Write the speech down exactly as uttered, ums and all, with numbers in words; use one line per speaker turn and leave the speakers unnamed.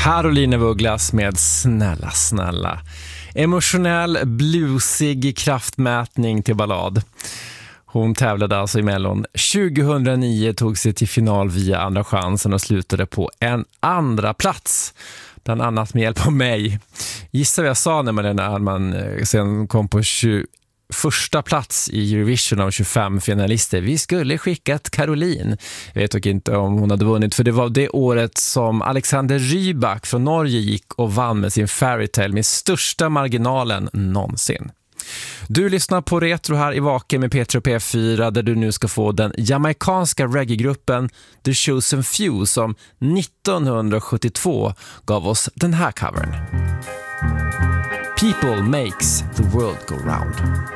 Caroline af Ugglas med Snälla, snälla. Emotionell, bluesig kraftmätning till ballad. Hon tävlade alltså i Mellon tjugohundranio, tog sig till final via Andra chansen och slutade på en andra plats. Bland annat med hjälp av mig. Gissa vad jag sa när man sen kom på tjugoförsta plats i Eurovision av tjugofem finalister. Vi skulle skickat Caroline. Jag vet dock inte om hon hade vunnit, för det var det året som Alexander Rybak från Norge gick och vann med sin Fairytale med största marginalen någonsin. Du lyssnar på Retro här i Vaken med P tre och P fyra, där du nu ska få den jamaikanska reggae-gruppen The Chosen Few som nittonhundrasjuttiotvå gav oss den här covern. People makes the world go round.